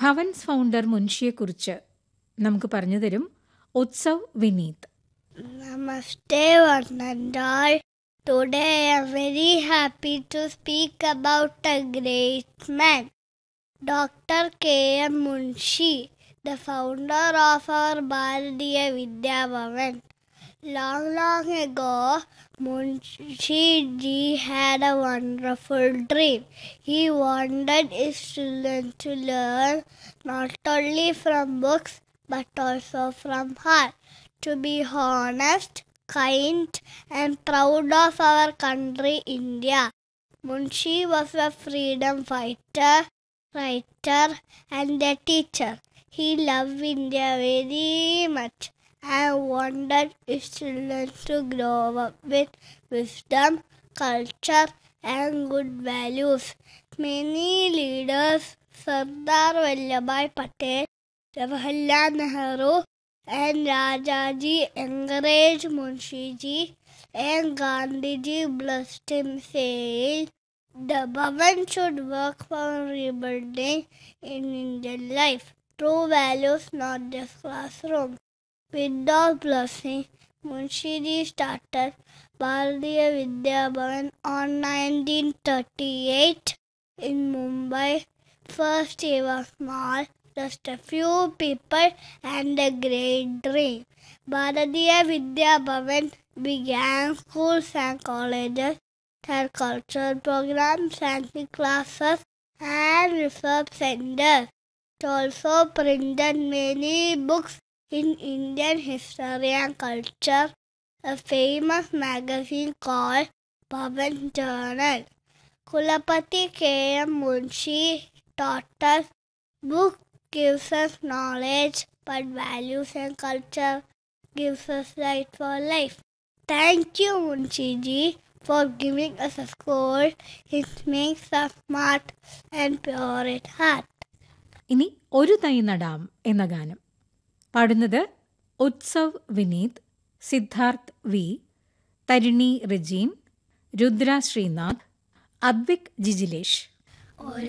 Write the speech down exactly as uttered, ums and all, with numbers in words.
Bhavan's founder മുൻഷിയെക്കുറിച്ച് നമുക്ക് പറഞ്ഞു തരും Utsav Vineeth. Namaste, one and all. Today I am very happy to speak about a great man, Doctor K M Munshi, the founder of our Bharatiya Vidya Bhavan. Long, long ago, Munshi ji had a wonderful dream. He wanted his children to learn not only from books but also from heart, to be honest, kind, and proud of our country, India. Munshi was a freedom fighter, writer, and a teacher. He loved India very much and wanted his children to grow up with wisdom, culture, and good values. Many leaders, Sardar Vallabhbhai Patel, Jawaharlal Nehru, and Rajaji encouraged Munshi ji, and Gandhiji blessed him, saying, "The Bhavan should work for rebuilding in Indian life. True values, not just classroom." With those blessings, Munshi ji started Bharatiya Vidya Bhavan on nineteen thirty-eight in Mumbai. First he was small, just a few people and a great dream. Bharatiya Vidya Bhavan began schools and colleges, had cultural programs, science classes, and research centers. It also printed many books in Indian history and culture, a famous magazine called Bhavan Journal. Kulapati K M Munshi taught us, book gives us knowledge, but values and culture gives us light for life. Thank you, Munshi ji, for giving us a school. It makes us smart and pure at heart. ഇനി ഒരു തൈ നടാം എന്ന ഗാനം പാടുന്നത് Utsav Vineeth, Siddharth V, Tarini Rajeen, Rudra Sreenath, Advik Jijilesh.